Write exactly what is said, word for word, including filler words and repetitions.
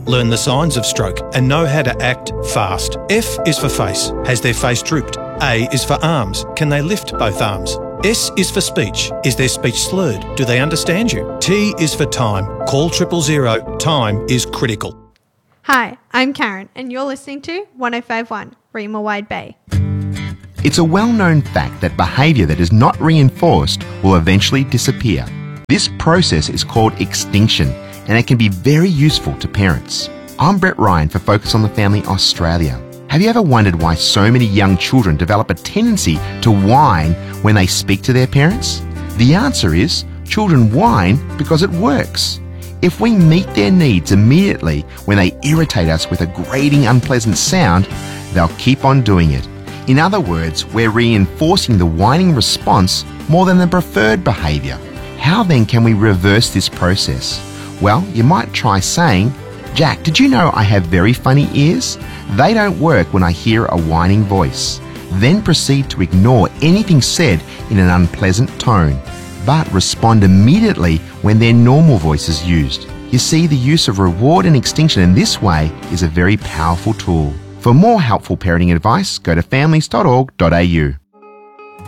learn the signs of stroke and know how to act fast. F is for face. Has their face drooped? A is for arms. Can they lift both arms? S is for speech. Is their speech slurred? Do they understand you? T is for time. Call triple zero. Time is critical. Hi, I'm Karen, and you're listening to one oh five point one Reema Wide Bay. It's a well-known fact that behaviour that is not reinforced will eventually disappear. This process is called extinction, and it can be very useful to parents. I'm Brett Ryan for Focus on the Family Australia. Have you ever wondered why so many young children develop a tendency to whine when they speak to their parents? The answer is children whine because it works. If we meet their needs immediately when they irritate us with a grating, unpleasant sound, they'll keep on doing it. In other words, we're reinforcing the whining response more than the preferred behaviour. How then can we reverse this process? Well, you might try saying, "Jack, did you know I have very funny ears? They don't work when I hear a whining voice." Then proceed to ignore anything said in an unpleasant tone, but respond immediately when their normal voice is used. You see, the use of reward and extinction in this way is a very powerful tool. For more helpful parenting advice, go to families dot org dot a u.